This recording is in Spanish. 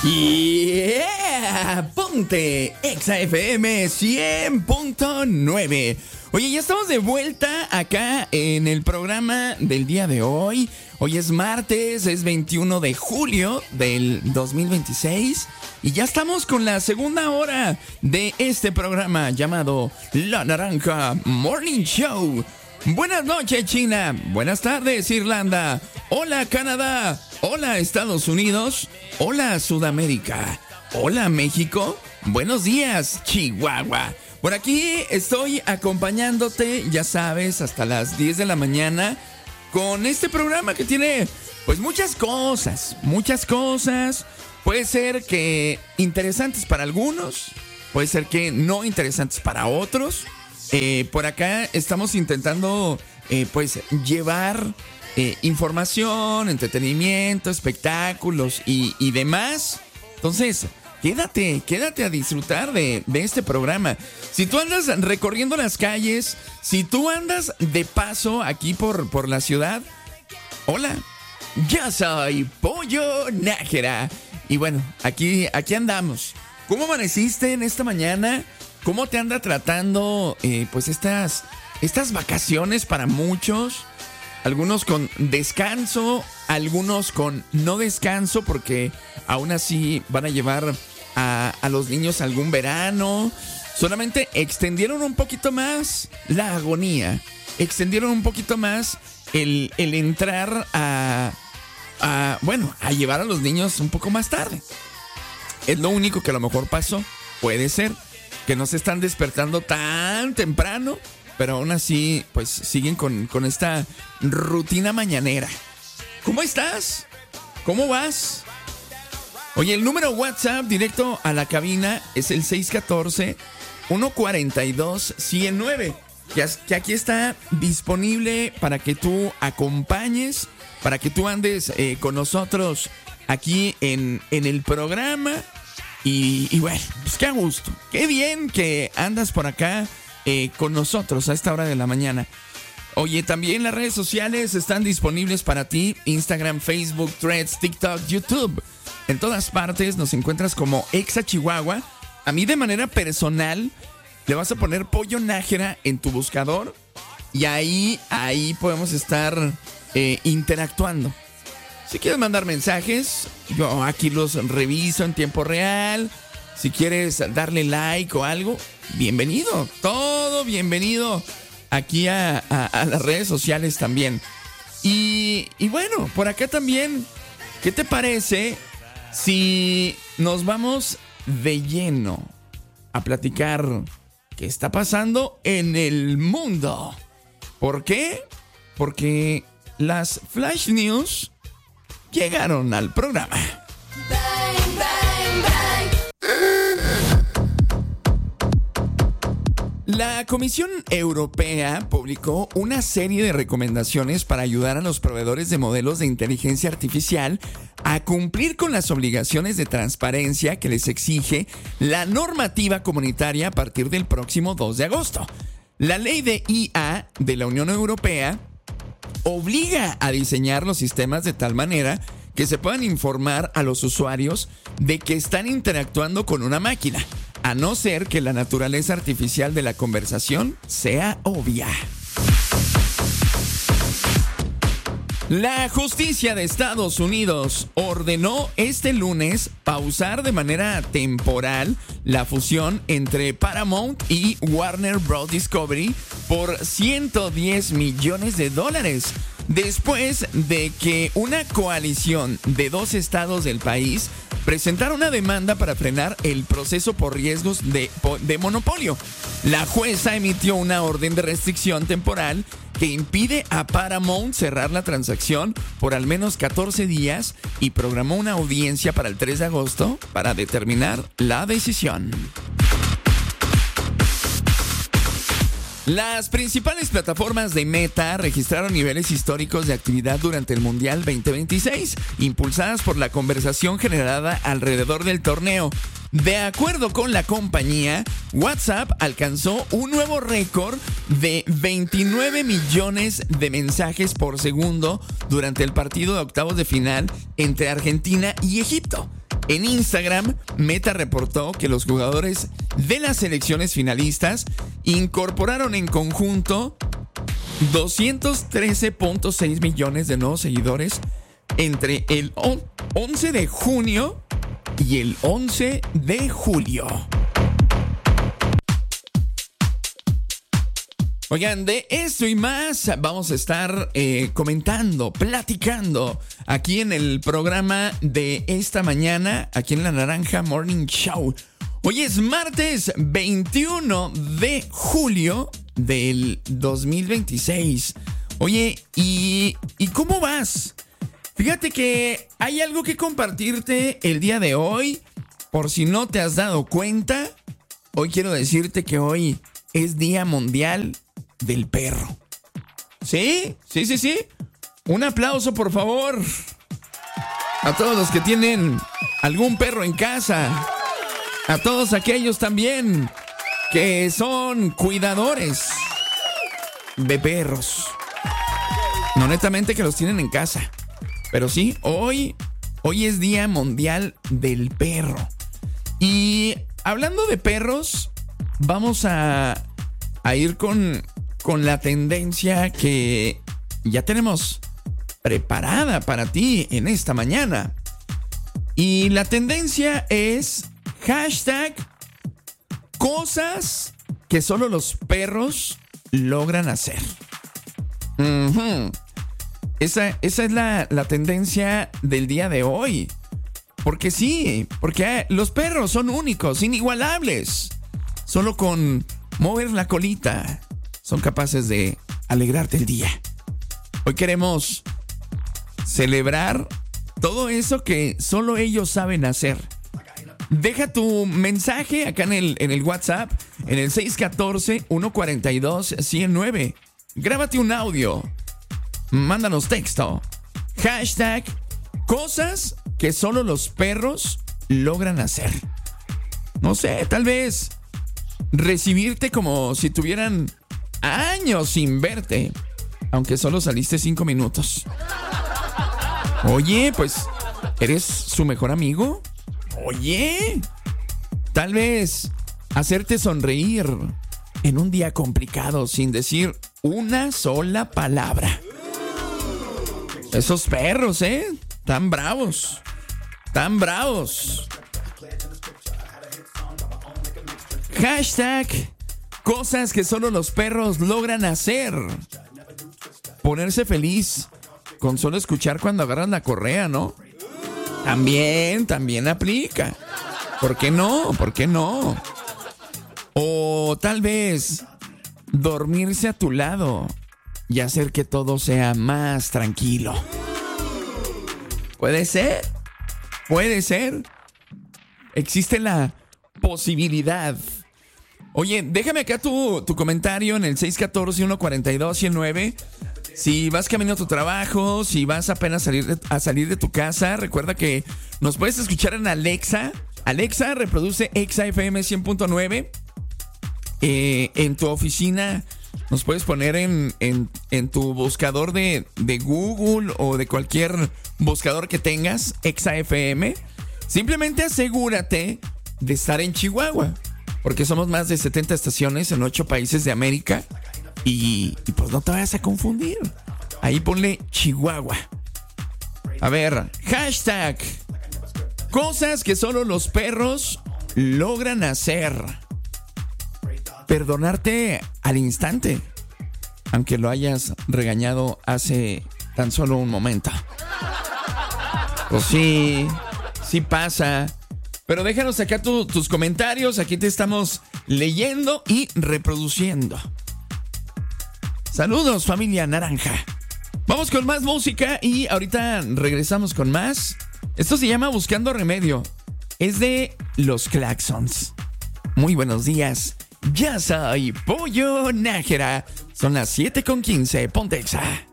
Yeah, ponte Exa FM 100.9. Oye, ya estamos de vuelta acá en el programa del día de hoy. Hoy es martes, es 21 de julio del 2026. Y ya estamos con la segunda hora de este programa llamado La Naranja Morning Show. Buenas noches, China. Buenas tardes, Irlanda. Hola, Canadá. Hola, Estados Unidos. Hola, Sudamérica. Hola, México. Buenos días, Chihuahua. Por aquí estoy acompañándote, ya sabes, hasta las 10 de la mañana con este programa que tiene, pues, muchas cosas. Puede ser que interesantes para algunos, puede ser que no interesantes para otros. Por acá estamos intentando, pues, llevar información, entretenimiento, espectáculos y demás. Entonces, quédate a disfrutar de este programa. Si tú andas recorriendo las calles, si tú andas de paso aquí por la ciudad, hola, yo soy Pollo Nájera. Y bueno, aquí andamos. ¿Cómo amaneciste en esta mañana? ¿Cómo te anda tratando pues estas vacaciones para muchos? Algunos con descanso, algunos con no descanso, porque aún así van a llevar a los niños a algún verano. Solamente extendieron un poquito más la agonía, extendieron un poquito más el entrar a llevar a los niños un poco más tarde. Es lo único que a lo mejor pasó. Puede ser que no se están despertando tan temprano, pero aún así, pues, siguen con esta rutina mañanera. ¿Cómo estás? ¿Cómo vas? Oye, el número WhatsApp directo a la cabina es el 614-142-109. Que aquí está disponible para que tú acompañes, para que tú andes con nosotros aquí en el programa. Y bueno, pues qué a gusto. Qué bien que andas por acá con nosotros a esta hora de la mañana. Oye, también las redes sociales están disponibles para ti. Instagram, Facebook, Threads, TikTok, YouTube. En todas partes nos encuentras como Exa Chihuahua. A mí de manera personal le vas a poner Pollo Nájera en tu buscador. Y ahí podemos estar interactuando. Si quieres mandar mensajes, yo aquí los reviso en tiempo real. Si quieres darle like o algo, bienvenido. Todo bienvenido aquí a las redes sociales también. Y bueno, por acá también, ¿qué te parece si nos vamos de lleno a platicar qué está pasando en el mundo? ¿Por qué? Porque las Flash News llegaron al programa. Bang, bang, bang. La Comisión Europea publicó una serie de recomendaciones para ayudar a los proveedores de modelos de inteligencia artificial a cumplir con las obligaciones de transparencia que les exige la normativa comunitaria a partir del próximo 2 de agosto. La ley de IA de la Unión Europea obliga a diseñar los sistemas de tal manera que se puedan informar a los usuarios de que están interactuando con una máquina, a no ser que la naturaleza artificial de la conversación sea obvia. La justicia de Estados Unidos ordenó este lunes pausar de manera temporal la fusión entre Paramount y Warner Bros. Discovery por $110 millones después de que una coalición de 2 estados del país presentara una demanda para frenar el proceso por riesgos de monopolio. La jueza emitió una orden de restricción temporal que impide a Paramount cerrar la transacción por al menos 14 días y programó una audiencia para el 3 de agosto para determinar la decisión. Las principales plataformas de Meta registraron niveles históricos de actividad durante el Mundial 2026, impulsadas por la conversación generada alrededor del torneo. De acuerdo con la compañía, WhatsApp alcanzó un nuevo récord de 29 millones de mensajes por segundo durante el partido de octavos de final entre Argentina y Egipto. En Instagram, Meta reportó que los jugadores de las selecciones finalistas incorporaron en conjunto 213.6 millones de nuevos seguidores entre el 11 de junio y el 11 de julio. Oigan, de esto y más vamos a estar comentando, platicando aquí en el programa de esta mañana, aquí en La Naranja Morning Show. Hoy es martes 21 de julio del 2026. Oye, ¿y cómo vas? Fíjate que hay algo que compartirte el día de hoy. Por si no te has dado cuenta, hoy quiero decirte que hoy es Día Mundial del Perro. ¿Sí? Sí. Un aplauso, por favor, a todos los que tienen algún perro en casa. A todos aquellos también que son cuidadores de perros. No netamente que los tienen en casa, pero sí, hoy es Día Mundial del Perro. Y hablando de perros, vamos a ir con la tendencia que ya tenemos preparada para ti en esta mañana. Y la tendencia es hashtag cosas que solo los perros logran hacer. Esa es la tendencia del día de hoy. Porque sí, porque los perros son únicos, inigualables. Solo con mover la colita son capaces de alegrarte el día. Hoy queremos celebrar todo eso que solo ellos saben hacer. Deja tu mensaje acá en el WhatsApp, en el 614-142-109. Grábate un audio. Mándanos texto. Hashtag cosas que solo los perros logran hacer. No sé, tal vez recibirte como si tuvieran años sin verte, aunque solo saliste 5 minutos. Oye, pues, ¿eres su mejor amigo? Oye, tal vez hacerte sonreír en un día complicado sin decir una sola palabra. Esos perros, tan bravos, tan bravos. Hashtag cosas que solo los perros logran hacer. Ponerse feliz con solo escuchar cuando agarran la correa, ¿no? También aplica. ¿Por qué no? O tal vez dormirse a tu lado y hacer que todo sea más tranquilo. Puede ser. Existe la posibilidad. Oye, déjame acá tu comentario en el 614-142-109. Si vas camino a tu trabajo, si vas apenas a salir de tu casa, recuerda que nos puedes escuchar en Alexa. Alexa reproduce Exa FM 100.9. En tu oficina nos puedes poner en tu buscador de Google o de cualquier buscador que tengas, Exa FM. Simplemente asegúrate de estar en Chihuahua, porque somos más de 70 estaciones en 8 países de América. Y pues no te vayas a confundir. Ahí ponle Chihuahua. A ver, hashtag cosas que solo los perros logran hacer. Perdonarte al instante, aunque lo hayas regañado hace tan solo un momento. Pues sí pasa. Pero déjanos acá tus comentarios. Aquí te estamos leyendo y reproduciendo. Saludos, familia naranja. Vamos con más música y ahorita regresamos con más. Esto se llama Buscando Remedio. Es de Los Claxons. Muy buenos días. Ya soy Pollo Nájera. Son las 7:15. Ponte Exa.